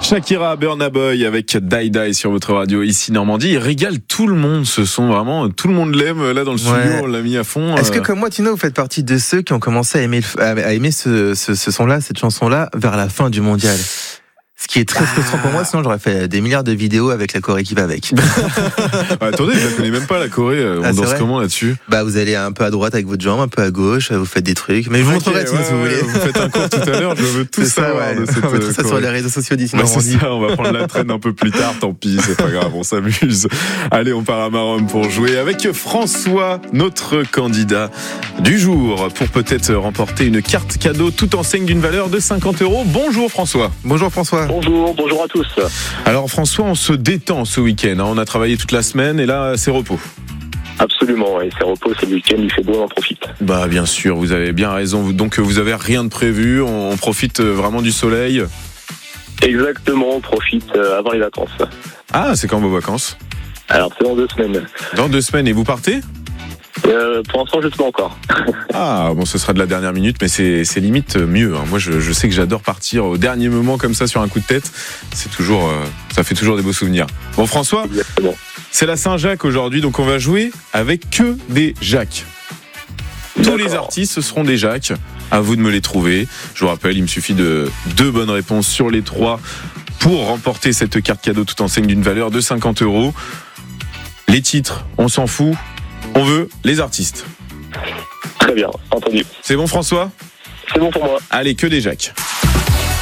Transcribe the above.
Shakira, Burna Boy avec Die Die sur votre radio ici Normandie. Il régale tout le monde, ce son vraiment, tout le monde l'aime là dans le studio, on l'a mis à fond. Est-ce que comme moi Tino, vous faites partie de ceux qui ont commencé à aimer ce son-là, cette chanson-là vers la fin du mondial? Ce qui est très frustrant pour moi, sinon j'aurais fait des milliards de vidéos avec la Corée qui va avec. Attendez, je la connais même pas la Corée, on danse comment là-dessus? Vous allez un peu à droite avec votre jambe, un peu à gauche, vous faites des trucs, mais je vous montrerai si vous voulez. Vous faites un cours tout à l'heure, je veux tout savoir de cette on va mettre ça sur les réseaux sociaux d'ici Normandie. C'est ça, on va prendre la traîne un peu plus tard, tant pis, c'est pas grave, on s'amuse. Allez, on part à Maromme pour jouer avec François, notre candidat du jour, pour peut-être remporter une carte cadeau toute enseigne d'une valeur de 50 €. Bonjour François. Bonjour François. Bonjour à tous. Alors François, on se détend ce week-end, on a travaillé toute la semaine et là c'est repos. Absolument, et c'est repos, c'est le week-end, il fait beau, on en profite. Bien sûr, vous avez bien raison, donc vous avez rien de prévu, on profite vraiment du soleil. Exactement, on profite avant les vacances. Ah, c'est quand vos vacances? Alors c'est dans 2 semaines. Dans 2 semaines, et vous partez? Pour l'instant, je ne sais pas encore. Ce sera de la dernière minute, mais c'est limite mieux. Moi, je sais que j'adore partir au dernier moment comme ça sur un coup de tête. C'est toujours, ça fait toujours des beaux souvenirs. Bon, François, exactement. C'est la Saint-Jacques aujourd'hui, donc on va jouer avec que des Jacques. Tous les artistes, ce seront des Jacques. À vous de me les trouver. Je vous rappelle, il me suffit de 2 bonnes réponses sur les 3 pour remporter cette carte cadeau toute enseigne d'une valeur de 50 €. Les titres, on s'en fout. On veut les artistes. Très bien, entendu. C'est bon François? C'est bon pour moi. Allez, que des Jacques.